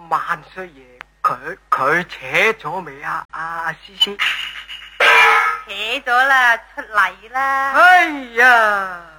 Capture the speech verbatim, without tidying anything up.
萬歲爺佢佢扯咗未啊？阿思思扯咗啦，出嚟啦！ 哎呀！